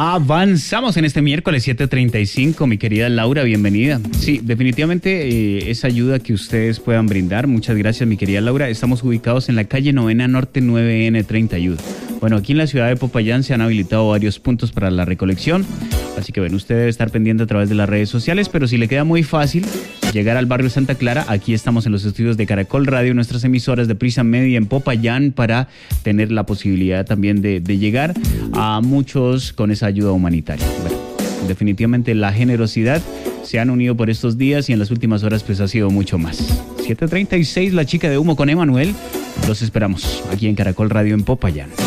Avanzamos en este miércoles 7:35, mi querida Laura, bienvenida. Sí, definitivamente esa ayuda que ustedes puedan brindar, muchas gracias, mi querida Laura. Estamos ubicados en la calle Novena Norte 9N30 Bueno, aquí en la ciudad de Popayán se han habilitado varios puntos para la recolección, así que bueno, usted debe estar pendiente a través de las redes sociales, pero si le queda muy fácil llegar al barrio Santa Clara, aquí estamos en los estudios de Caracol Radio, nuestras emisoras de Prisa Media en Popayán, para tener la posibilidad también de llegar a muchos con esa ayuda humanitaria. Bueno, definitivamente la generosidad se han unido por estos días y en las últimas horas pues ha sido mucho más. 7:36, La Chica de Humo con Emanuel. Los esperamos aquí en Caracol Radio en Popayán.